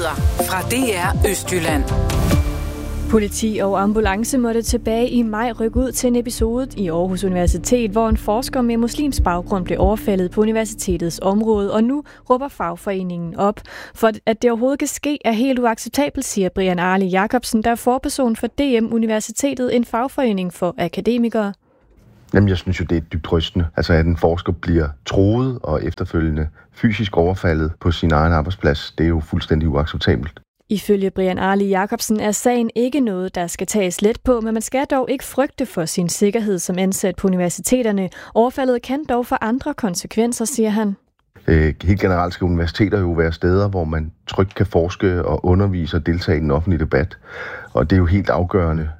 Nyheder fra DR Østjylland. Politi og ambulance måtte tilbage i maj rykke ud til en episode i Aarhus Universitet, hvor en forsker med muslimsk baggrund blev overfaldet på universitetets område, og nu råber fagforeningen op. For at det overhovedet kan ske, er helt uacceptabelt, siger Brian Arli Jacobsen, der er forperson for DM Universitetet, en fagforening for akademikere. Jamen, jeg synes jo, det er dybt rystende. Altså, at en forsker bliver truet og efterfølgende fysisk overfaldet på sin egen arbejdsplads, det er jo fuldstændig uacceptabelt. Ifølge Brian Arli Jacobsen er sagen ikke noget, der skal tages let på, men man skal dog ikke frygte for sin sikkerhed som ansat på universiteterne. Overfaldet kan dog få andre konsekvenser, siger han. Helt generelt skal universiteter jo være steder, hvor man trygt kan forske og undervise og deltage i den offentlige debat. Og det er jo helt afgørende,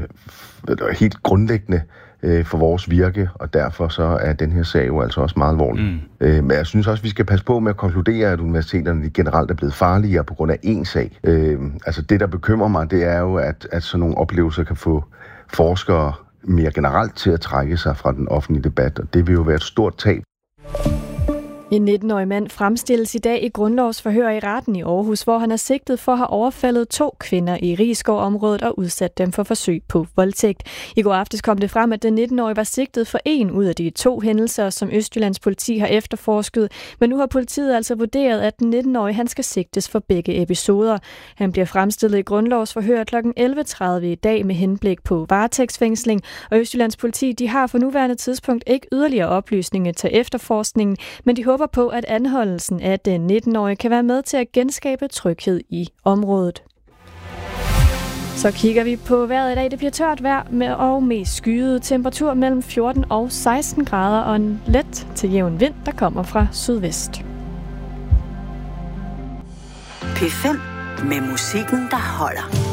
helt grundlæggende for vores virke, og derfor så er den her sag jo altså også meget alvorlig. Men jeg synes også, vi skal passe på med at konkludere, at universiteterne generelt er blevet farligere på grund af én sag. Altså det, der bekymrer mig, det er jo, at sådan nogle oplevelser kan få forskere mere generelt til at trække sig fra den offentlige debat, og det vil jo være et stort tab. En 19-årig mand fremstilles i dag i grundlovsforhør i retten i Aarhus, hvor han er sigtet for at have overfaldet 2 kvinder i Risskov-området og udsat dem for forsøg på voldtægt. I går aftes kom det frem, at den 19-årige var sigtet for 1 ud af de 2 hændelser, som Østjyllands politi har efterforsket. Men nu har politiet altså vurderet, at den 19-årige han skal sigtes for begge episoder. Han bliver fremstillet i grundlovsforhør kl. 11.30 i dag med henblik på varetægtsfængsling, og Østjyllands politi de har for nuværende tidspunkt ikke yderligere oplysninger til efterforskningen, men de håber på, at anholdelsen af den 19-årige kan være med til at genskabe tryghed i området. Så kigger vi på vejret i dag. Det bliver tørt vejr og mest skyet. Temperatur mellem 14 og 16 grader og en let til jævn vind, der kommer fra sydvest. P5 med musikken, der holder.